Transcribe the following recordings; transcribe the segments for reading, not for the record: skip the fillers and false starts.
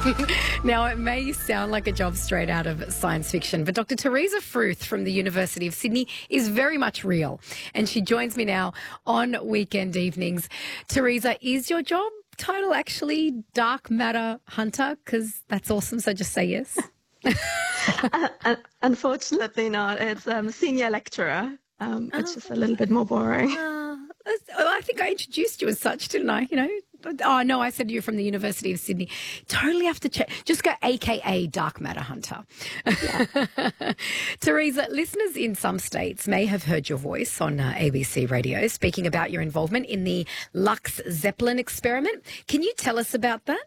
Now, it may sound like a job straight out of science fiction, but Dr. Teresa Fruth from the University of Sydney is very much real. And she joins me now on weekend evenings. Teresa, is your job title actually Dark Matter Hunter? Because that's awesome, so just say yes. Unfortunately not. It's senior lecturer. It's just a little bit more boring. I think I introduced you as such, didn't I? You know, oh, no, I said you're from the University of Sydney. Totally have to check. Just go AKA Dark Matter Hunter. Yeah. Teresa, listeners in some states may have heard your voice on ABC Radio speaking about your involvement in the Lux Zeppelin experiment. Can you tell us about that?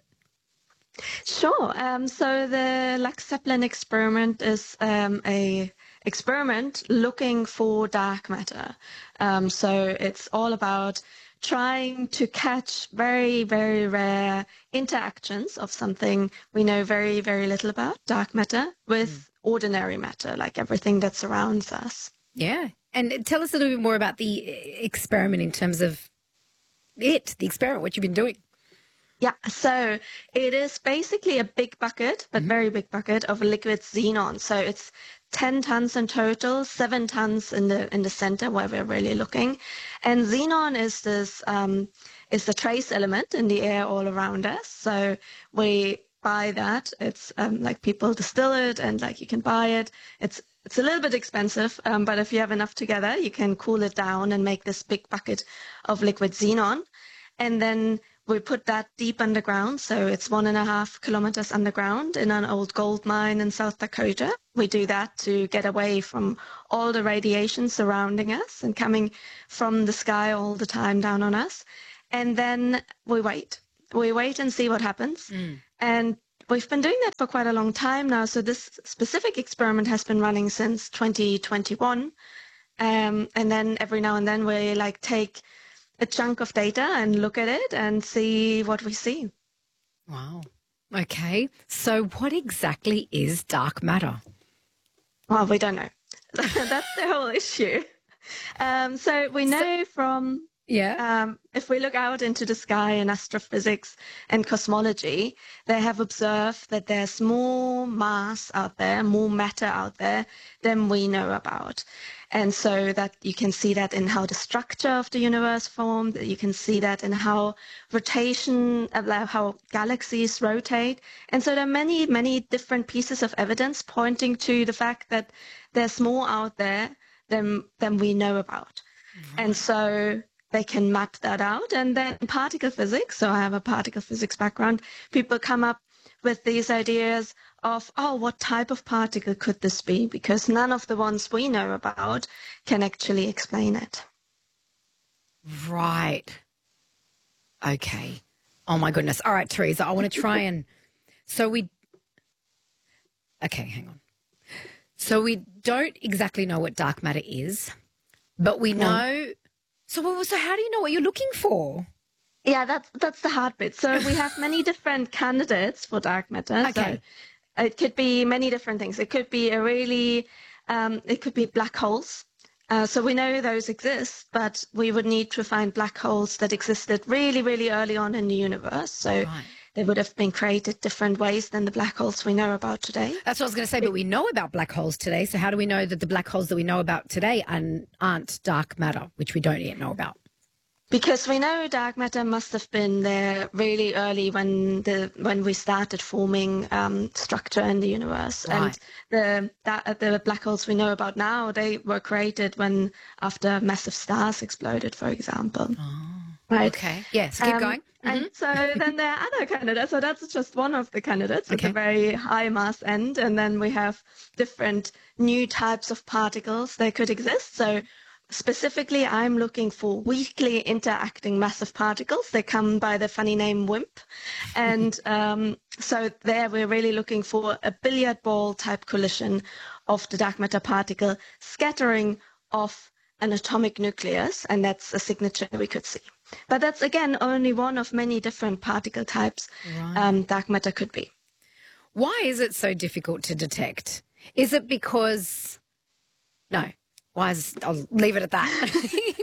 Sure. So the Lux Zeppelin experiment is a experiment looking for dark matter. So it's all about trying to catch very, very rare interactions of something we know very, very little about, dark matter, with ordinary matter, like everything that surrounds us. Yeah. And tell us a little bit more about the experiment in terms of the experiment, what you've been doing. Yeah, so it is basically a big bucket, but very big bucket of liquid xenon. So it's 10 tons in total, 7 tons in the center where we're really looking. And xenon is this is the trace element in the air all around us. So we buy that. It's like people distill it and like you can buy it. It's a little bit expensive, but if you have enough together, you can cool it down and make this big bucket of liquid xenon. And then we put that deep underground, so it's 1.5 kilometers underground in an old gold mine in South Dakota. We do that to get away from all the radiation surrounding us and coming from the sky all the time down on us. And then we wait. We wait and see what happens. And we've been doing that for quite a long time now. So this specific experiment has been running since 2021. And then every now and then we take a chunk of data and look at it and see what we see. Wow. Okay. So what exactly is dark matter? Well, we don't know. That's the whole issue. So we know from... Yeah. If we look out into the sky in astrophysics and cosmology, they have observed that there's more mass out there, more matter out there than we know about. And so that you can see that in how the structure of the universe formed, you can see that in how rotation, how galaxies rotate. And so there are many, many different pieces of evidence pointing to the fact that there's more out there than we know about. Right. And so they can map that out. And then particle physics, so I have a particle physics background, people come up with these ideas of, what type of particle could this be? Because none of the ones we know about can actually explain it. Right. Okay. Oh, my goodness. All right, Teresa, I want to try and... Okay, hang on. So we don't exactly know what dark matter is, but we know... So how do you know what you're looking for? Yeah, that's the hard bit. So we have many different candidates for dark matter. Okay. So it could be many different things. It could be it could be black holes. So we know those exist, but we would need to find black holes that existed really, really early on in the universe. So they would have been created different ways than the black holes we know about today. That's what I was going to say, but we know about black holes today. So how do we know that the black holes that we know about today aren't dark matter, which we don't yet know about? Because we know dark matter must have been there really early when we started forming structure in the universe. Right. And the black holes we know about now, they were created after massive stars exploded, for example. Oh, right. Okay. Yes, keep going. And so then there are other candidates. So that's just one of the candidates at the very high mass end. And then we have different new types of particles that could exist. So specifically, I'm looking for weakly interacting massive particles. They come by the funny name WIMP. And so there we're really looking for a billiard ball type collision of the dark matter particle scattering off an atomic nucleus. And that's a signature we could see. But that's, again, only one of many different particle types dark matter could be. Why is it so difficult to detect? Is it because... No. I'll leave it at that.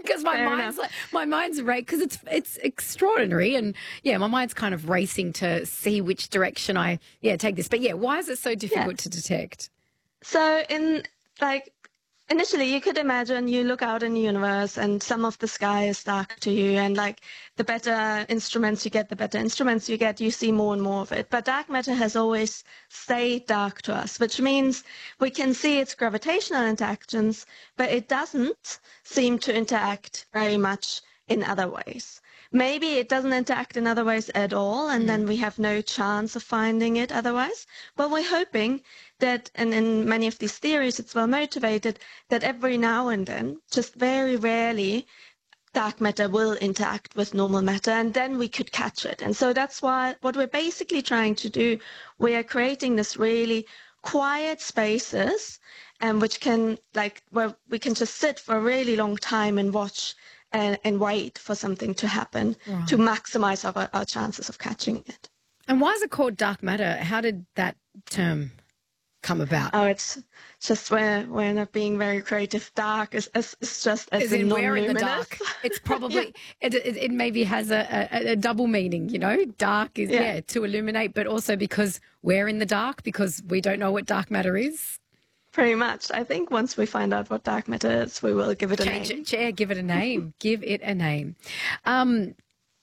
because my mind's right, because it's extraordinary, and my mind's kind of racing to see which direction I take this. But why is it so difficult to detect? So initially, you could imagine you look out in the universe and some of the sky is dark to you, and the better instruments you get, you see more and more of it. But dark matter has always stayed dark to us, which means we can see its gravitational interactions, but it doesn't seem to interact very much in other ways. Maybe it doesn't interact in other ways at all, and then we have no chance of finding it otherwise. But we're hoping that, and in many of these theories, it's well motivated, that every now and then, just very rarely, dark matter will interact with normal matter, and then we could catch it. And so that's what we're basically trying to do. We are creating this really quiet spaces, which can, where we can just sit for a really long time and watch and wait for something to happen to maximize our chances of catching it. And why is it called dark matter? How did that term come about? Oh, it's just we're not being very creative. Dark is just as in we're in the dark. It's probably it maybe has a double meaning. Dark is to illuminate, but also because we're in the dark, because we don't know what dark matter is. Pretty much. I think once we find out what dark matter is, we will give it a name. Give it a name. Give it a name. And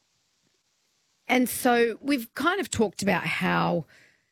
so we've kind of talked about how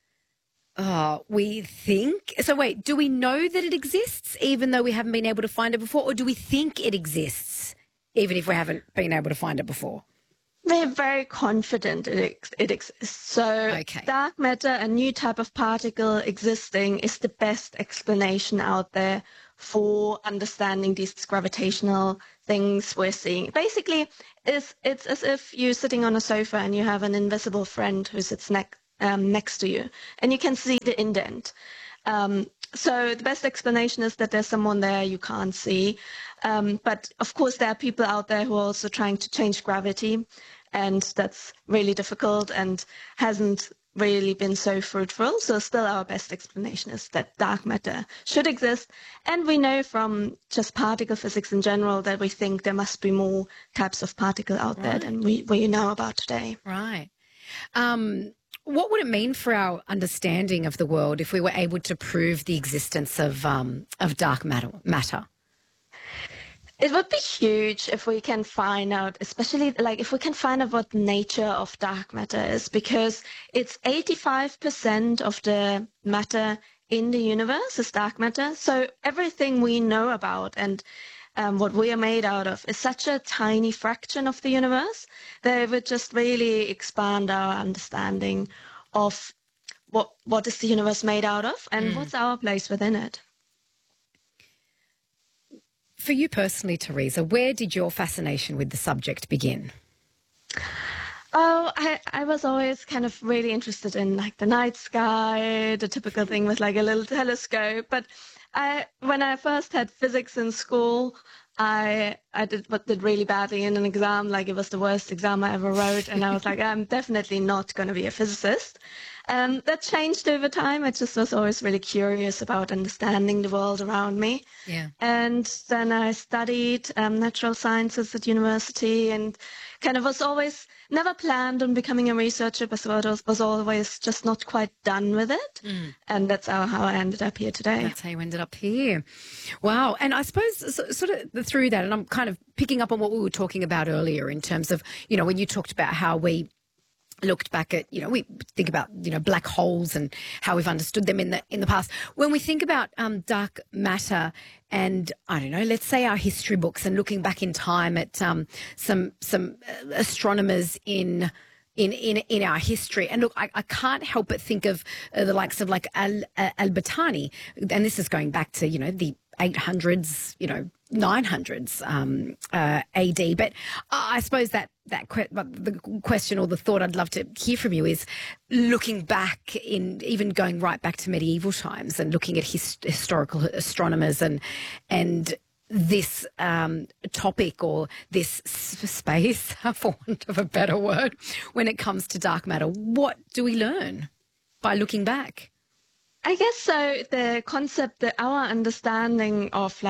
we think. So wait, do we know that it exists even though we haven't been able to find it before, or do we think it exists even if we haven't been able to find it before? We're very confident it exists. So dark matter, a new type of particle existing, is the best explanation out there for understanding these gravitational things we're seeing. Basically, it's as if you're sitting on a sofa and you have an invisible friend who sits next to you, and you can see the indent. So the best explanation is that there's someone there you can't see. But of course, there are people out there who are also trying to change gravity, and that's really difficult and hasn't really been so fruitful. So still our best explanation is that dark matter should exist. And we know from just particle physics in general that we think there must be more types of particle out there than we know about today. Right. What would it mean for our understanding of the world if we were able to prove the existence of dark matter? It would be huge if we can find out, especially if we can find out what the nature of dark matter is, because it's 85% of the matter in the universe is dark matter. So everything we know about and what we are made out of is such a tiny fraction of the universe that it would just really expand our understanding of what is the universe made out of and what's our place within it. For you personally, Teresa, where did your fascination with the subject begin? Oh, I was always kind of really interested in the night sky, the typical thing with a little telescope. But when I first had physics in school, I did really badly in an exam. It was the worst exam I ever wrote. And I was like, I'm definitely not going to be a physicist. That changed over time. I just was always really curious about understanding the world around me. Yeah. And then I studied natural sciences at university and kind of was always never planned on becoming a researcher, but was always just not quite done with it. And that's how I ended up here today. That's how you ended up here. Wow. And I suppose sort of through that, and I'm kind of picking up on what we were talking about earlier in terms of, when you talked about how we looked back at, we think about, black holes and how we've understood them in the past. When we think about dark matter and, I don't know, let's say our history books and looking back in time at some astronomers in our history. And look, I can't help but think of the likes of Al-Battani. And this is going back to, the 800s, 900s AD. But I suppose the question or the thought I'd love to hear from you is looking back even going right back to medieval times and looking at historical astronomers and this topic or this space, for want of a better word, when it comes to dark matter. What do we learn by looking back? I guess so. The concept that our understanding of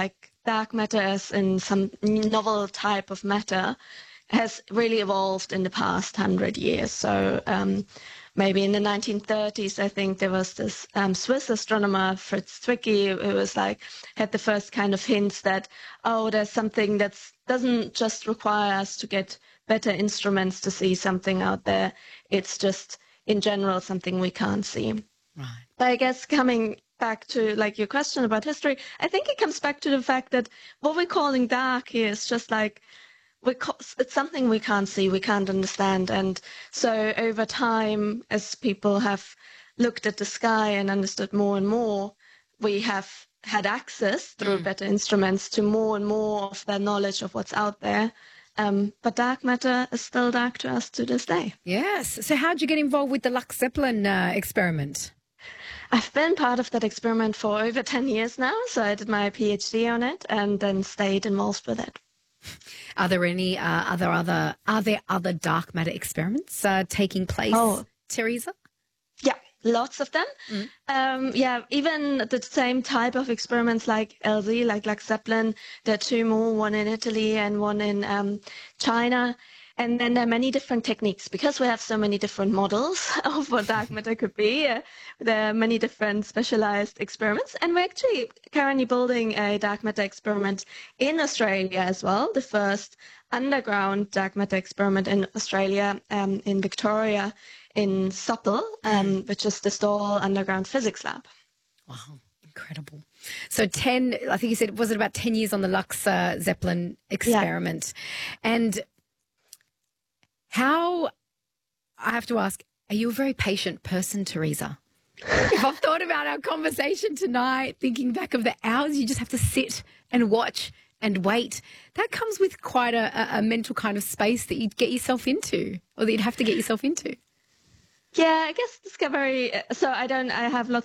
dark matter as in some novel type of matter has really evolved in the past 100 years. So maybe in the 1930s, I think there was this Swiss astronomer, Fritz Zwicky, who was like, had the first kind of hints that, oh, there's something that doesn't just require us to get better instruments to see something out there. It's just, in general, something we can't see. Right. But I guess coming back to like your question about history, I think it comes back to the fact that what we're calling dark here is just like, it's something we can't see, we can't understand. And so over time, as people have looked at the sky and understood more and more, we have had access through better instruments to more and more of the knowledge of what's out there. But dark matter is still dark to us to this day. Yes. So how did you get involved with the Lux Zeppelin experiment? I've been part of that experiment for over 10 years now. So I did my PhD on it and then stayed involved with it. Are there any are there other dark matter experiments taking place, Teresa? Yeah, lots of them. Even the same type of experiments like LZ, like Lux Zeppelin. There are two more, one in Italy and one in China. And then there are many different techniques because we have so many different models of what dark matter could be. There are many different specialized experiments. And we're actually currently building a dark matter experiment in Australia as well. The first underground dark matter experiment in Australia, in Victoria, in SOPL, which is the Stawell Underground Physics Lab. Wow. Incredible. So I think you said, was it about 10 years on the Lux Zeppelin experiment? Yeah. And I have to ask, are you a very patient person, Teresa? If I've thought about our conversation tonight, thinking back of the hours you just have to sit and watch and wait, that comes with quite a mental kind of space that you'd get yourself into, or that you'd have to get yourself into. Yeah, I guess discovery. So I have lots